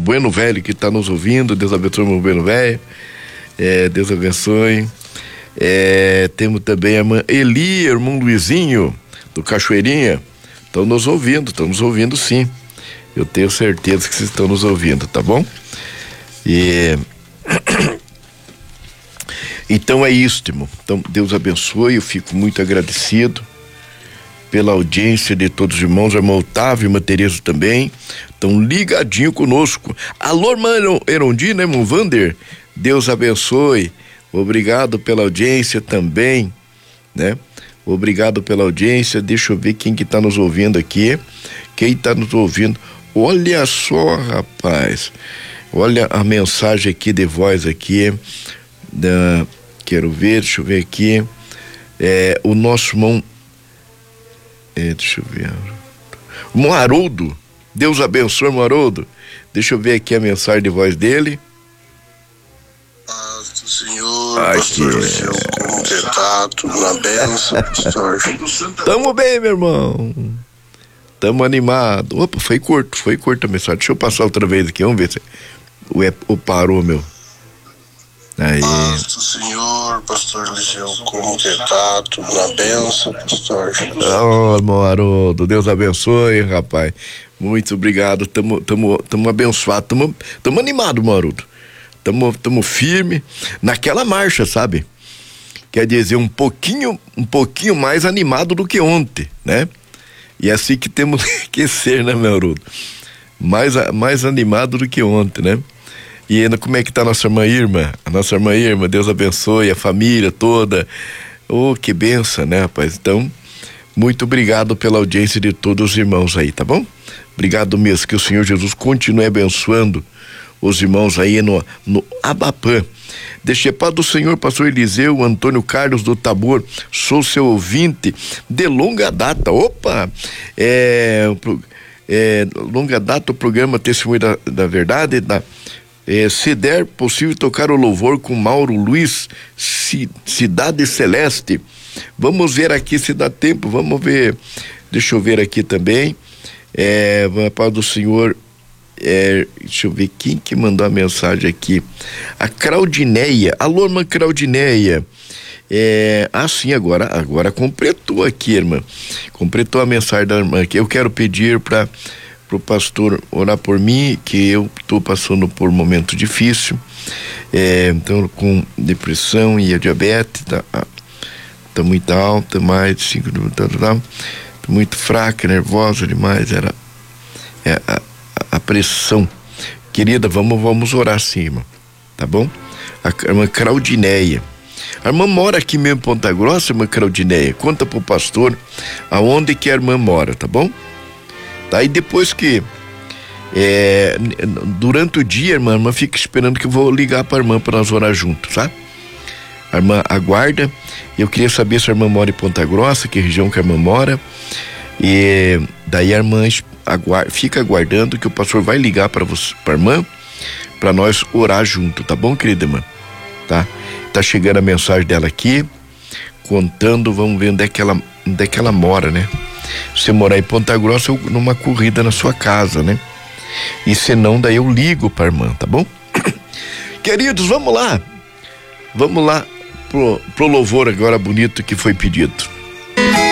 Bueno Velho que está nos ouvindo. Deus abençoe, meu Bueno Velho. Deus abençoe. Temos também a irmã Eli, irmão Luizinho, do Cachoeirinha. Estão nos ouvindo sim. Eu tenho certeza que vocês estão nos ouvindo, tá bom? Então é isso, irmão. Então, Deus abençoe, eu fico muito agradecido pela audiência de todos os irmãos, a irmã Otávio, a irmã Tereza também, estão ligadinho conosco. Alô, irmã Erondina, irmão Vander, Deus abençoe, obrigado pela audiência também, né? Obrigado pela audiência. Deixa eu ver quem que tá nos ouvindo aqui, olha só, rapaz, olha a mensagem aqui de voz aqui, quero ver, deixa eu ver aqui, o nosso irmão, deixa eu ver, o Haroldo, Deus abençoe, Haroldo, deixa eu ver aqui a mensagem de voz dele. Paz do Senhor, pastor Liceu, como você tá? Tudo na bênção, pastor? Tamo bem, meu irmão, tamo animado. Opa, foi curto a mensagem, deixa eu passar outra vez aqui, vamos ver se o parou, meu. Aí. Paz do Senhor, pastor Liceu, como você tá? Tudo na bênção, pastor? Irmão Haroldo, Deus abençoe, rapaz. Muito obrigado, tamo abençoado, tamo animado, Haroldo. Tamo firme naquela marcha, sabe? Quer dizer, um pouquinho mais animado do que ontem, né? E é assim que temos que ser, né, meu Haroldo? Mais animado do que ontem, né? E como é que tá a nossa irmã Irma? A nossa irmã Irma, Deus abençoe, a família toda. Oh, que benção, né, rapaz? Então, muito obrigado pela audiência de todos os irmãos aí, tá bom? Obrigado mesmo, que o Senhor Jesus continue abençoando os irmãos aí no Abapã. Deixe a paz do Senhor, pastor Eliseu Antônio Carlos do Tabor, sou seu ouvinte de longa data. Opa! Longa data o programa Testemunho da Verdade, se der possível tocar o louvor com Mauro Luiz, Cidade Celeste. Vamos ver aqui se dá tempo, vamos ver, deixa eu ver aqui também, a paz do Senhor, deixa eu ver quem que mandou a mensagem aqui, a Claudineia, alô, irmã Claudineia, sim, agora completou aqui, irmã, completou a mensagem da irmã aqui. Eu quero pedir para o pastor orar por mim, que eu estou passando por um momento difícil, então com depressão e a diabetes, tá muito alta, mais de 5, tá muito fraca, nervosa demais, a pressão. Querida, vamos orar sim, irmã, tá bom? A irmã Claudineia, a irmã mora aqui mesmo em Ponta Grossa, irmã Claudineia, conta pro pastor aonde que a irmã mora, tá bom? Tá, e depois que durante o dia, a irmã fica esperando que eu vou ligar pra irmã para nós orar juntos, tá? A irmã aguarda. Eu queria saber se a irmã mora em Ponta Grossa, que região que a irmã mora, e daí a irmã fica aguardando que o pastor vai ligar para irmã, para nós orar junto, tá bom, querida irmã? Tá chegando a mensagem dela aqui, contando, vamos ver onde é que ela mora, né? Se morar em Ponta Grossa, numa corrida na sua casa, né? E se não, daí eu ligo pra irmã, tá bom? Queridos, vamos lá pro louvor agora bonito que foi pedido.